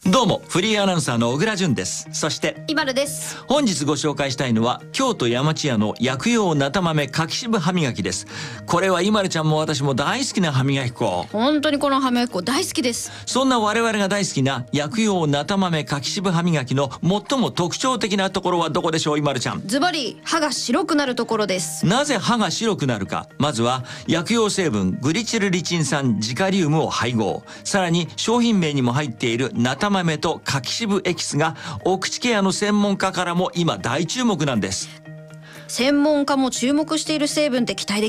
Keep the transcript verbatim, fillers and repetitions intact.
どうもフリーアナウンサーの小倉淳です。そしてイマルです。 本日ご紹介したいのは京都山千屋の薬用なた豆柿渋歯磨きです。これはイマルちゃんも私も大好きな歯磨き粉。 本当にこの歯磨き粉大好きです。 そんな我々が大好きな薬用なた豆柿渋歯磨きの最も特徴的なところはどこでしょう、イマルちゃん。 ズバリ歯が白くなるところです。 なぜ歯が白くなるか。まずは薬用成分グリチルリチン酸ジカリウムを配合、さらに商品名にも入っているなた豆と柿渋エキスがお口ケアの専門家からも今大注目なんです。 専門家も注目している成分って期待できます